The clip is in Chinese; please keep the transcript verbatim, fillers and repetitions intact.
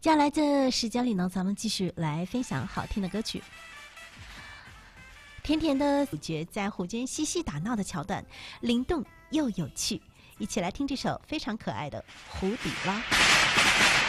接下来这时间里呢，咱们继续来分享好听的歌曲。甜甜的主角在湖间嬉戏打闹的桥段，灵动又有趣，一起来听这首非常可爱的《湖底捞》。